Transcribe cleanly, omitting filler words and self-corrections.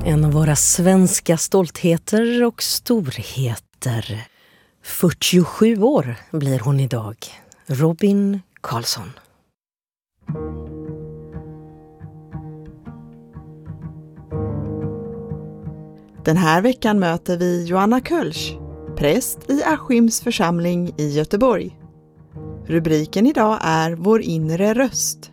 En av våra svenska stoltheter och storheter. 47 år blir hon idag. Robin Karlsson. Den här veckan möter vi Joanna Kölsch, präst i Askims församling i Göteborg. Rubriken idag är Vår inre röst.